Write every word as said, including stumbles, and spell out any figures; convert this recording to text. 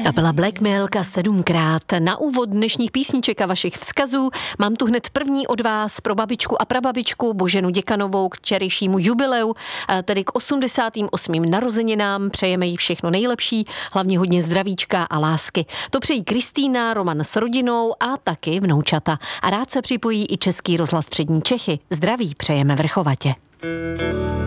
Kapela Black Milk a sedmkrát. Na úvod dnešních písniček a vašich vzkazů mám tu hned první od vás pro babičku a prababičku Boženu Děkanovou k včerejšímu jubileu, tedy k osmdesátým osmým narozeninám. Přejeme jí všechno nejlepší, hlavně hodně zdravíčka a lásky. To přejí Kristýna, Roman s rodinou a taky vnoučata. A rád se připojí i Český rozhlas Střední Čechy. Zdraví přejeme Vrchovatě.